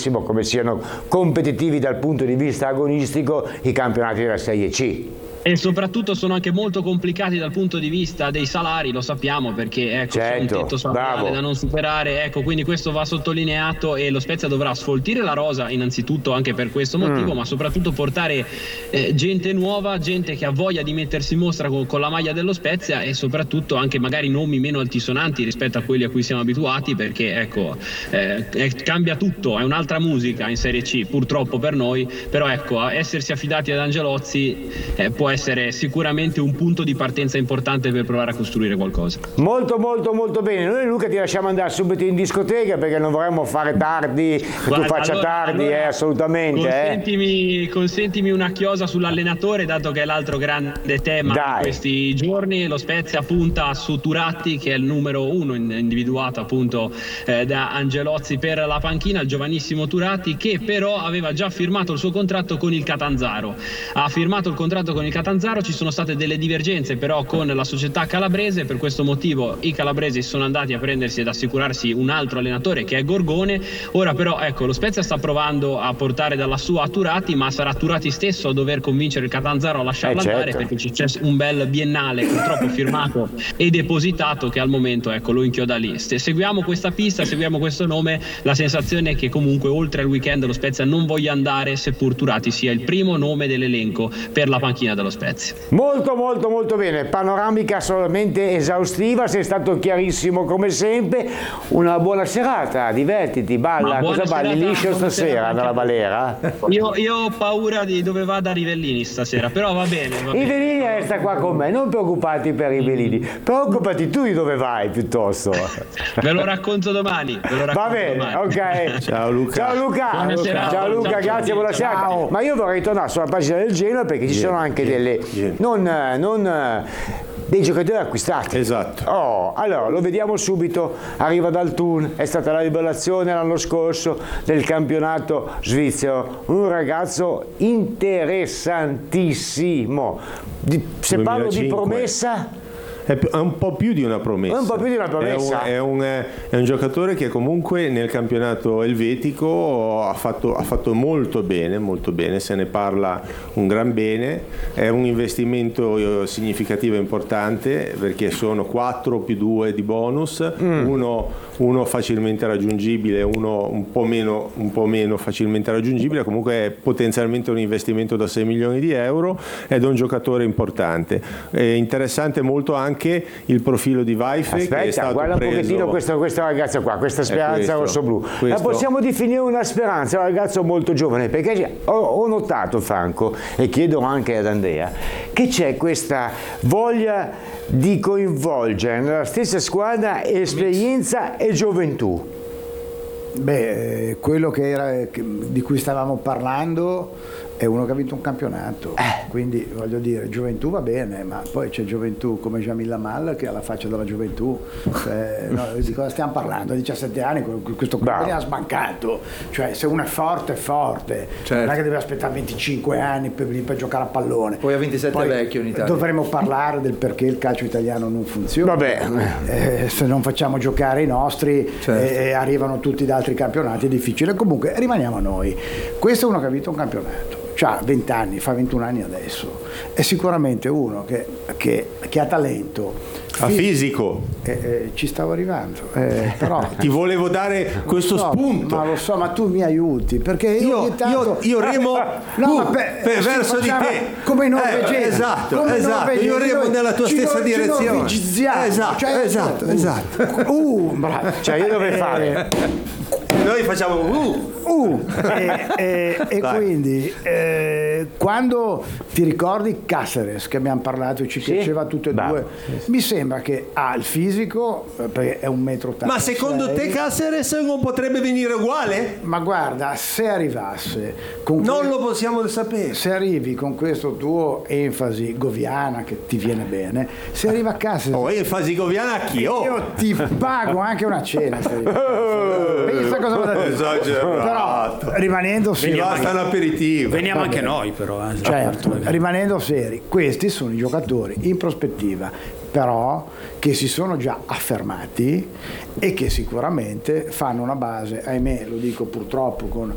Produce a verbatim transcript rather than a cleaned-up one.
benissimo come siano competitivi dal punto di vista agonistico i campionati della Serie C. E soprattutto sono anche molto complicati dal punto di vista dei salari, lo sappiamo, perché ecco, certo, c'è un tetto salariale da non superare, ecco, quindi questo va sottolineato e lo Spezia dovrà sfoltire la rosa innanzitutto anche per questo motivo, mm. ma soprattutto portare eh, gente nuova, gente che ha voglia di mettersi in mostra con, con la maglia dello Spezia e soprattutto anche magari nomi meno altisonanti rispetto a quelli a cui siamo abituati, perché ecco eh, eh, cambia tutto, è un'altra musica in Serie C purtroppo per noi, però ecco, essersi affidati ad Angelozzi eh, può essere essere sicuramente un punto di partenza importante per provare a costruire qualcosa. Molto molto molto bene. Noi Luca ti lasciamo andare subito in discoteca perché non vorremmo fare tardi, che Guarda, tu faccia allora, tardi allora, eh, assolutamente consentimi, eh. consentimi una chiosa sull'allenatore, dato che è l'altro grande tema Dai. di questi giorni. Lo Spezia punta su Turatti, che è il numero uno individuato appunto eh, da Angelozzi per la panchina, il giovanissimo Turatti, che però aveva già firmato il suo contratto con il Catanzaro. Ha firmato il contratto con il Catanzaro, ci sono state delle divergenze però con la società calabrese, per questo motivo i calabresi sono andati a prendersi ed assicurarsi un altro allenatore che è Gorgone. Ora però ecco, lo Spezia sta provando a portare dalla sua Turatti, ma sarà Turatti stesso a dover convincere il Catanzaro a lasciarlo eh, andare, certo. perché c'è un bel biennale purtroppo firmato e depositato che al momento ecco lo inchioda lì. Se seguiamo questa pista, seguiamo questo nome, la sensazione è che comunque oltre al weekend lo Spezia non voglia andare, seppur Turatti sia il primo nome dell'elenco per la panchina dello Spezia. Molto molto molto bene, panoramica assolutamente esaustiva, sei stato chiarissimo come sempre. Una buona serata, divertiti, balla. Cosa balli liscio stasera dalla Valera? Io, io ho paura di dove vada Rivellini stasera, però va bene, va bene. Rivellini resta qua con me, non preoccupati per Rivellini, preoccupati tu di dove vai piuttosto. Ve lo racconto domani, ve lo racconto va bene, domani. ok. Ciao Luca. Ciao Luca. Buonasera. Ciao Luca, ciao, grazie, buona serata. Ma io vorrei tornare sulla pagina del Genoa perché ci yeah, sono anche yeah, delle yeah. non, non dei giocatori acquistati. Esatto. Oh, allora lo vediamo subito. Arriva dal Thun, è stata la rivelazione l'anno scorso del campionato svizzero. Un ragazzo interessantissimo. Di, se duemilacinque. Parlo di promessa. È un po' più di una promessa. Un po' più di una promessa. È un, è un, è un giocatore che comunque nel campionato elvetico ha fatto, ha fatto molto bene, molto bene, se ne parla un gran bene. È un investimento significativo e importante perché sono quattro più due di bonus, mm. uno, uno facilmente raggiungibile, uno un po' meno, un po' meno facilmente raggiungibile. Comunque è potenzialmente un investimento da sei milioni di euro ed è un giocatore importante. È interessante molto anche il profilo di Vaife. Aspetta, che è stato guarda preso... un pochettino questo, questa ragazza qua, questa speranza rossoblu. La possiamo definire una speranza, un ragazzo molto giovane, perché ho, ho notato, Franco, e chiedo anche ad Andrea, che c'è questa voglia di coinvolgere nella stessa squadra esperienza e gioventù. Beh, quello che era, che, di cui stavamo parlando è uno che ha vinto un campionato, eh. quindi voglio dire, gioventù va bene, ma poi c'è gioventù come Jamil Lamal che ha la faccia della gioventù, cioè, no, di cosa stiamo parlando? A diciassette anni questo qui ha sbancato, cioè se uno è forte è forte, certo. non è che deve aspettare venticinque anni per, per giocare a pallone. Poi a ventisette poi è vecchio in Italia. Dovremmo parlare del perché il calcio italiano non funziona. Vabbè. Eh, se non facciamo giocare i nostri, certo. eh, arrivano tutti da altri campionati, è difficile. Comunque rimaniamo a noi. Questo è uno che ha vinto un campionato. Ha venti anni, fa ventuno anni adesso, è sicuramente uno che, che, che ha talento, ha fisico, eh, eh, ci stavo arrivando, eh, però ti volevo dare questo so, spunto, ma lo so, ma tu mi aiuti perché io, io, tanto, io, io remo no, uh, ma per, per verso di te come i norvegesi, eh, esatto, come esatto, io remo nella tua stessa ci direzione, esatto, cioè, esatto, uh, esatto, uh, bravo. Cioè io dovrei fare noi facciamo uh, uh e, e, e quindi eh, quando ti ricordi Cáceres che abbiamo parlato e ci sì? piaceva tutte e due, sì. mi sembra che ha il fisico perché è un metro ottanta. Ma secondo te Cáceres non potrebbe venire uguale? Ma guarda, se arrivasse con non que- lo possiamo sapere, se arrivi con questo tuo enfasi goviana che ti viene bene, se arriva a Cáceres oh enfasi goviana a chi? Oh. io ti pago anche una cena se pensa cosa però rimanendo seri, mi basta un aperitivo, veniamo anche noi però eh, certo, rimanendo seri, questi sono i giocatori in prospettiva però che si sono già affermati e che sicuramente fanno una base, ahimè lo dico purtroppo con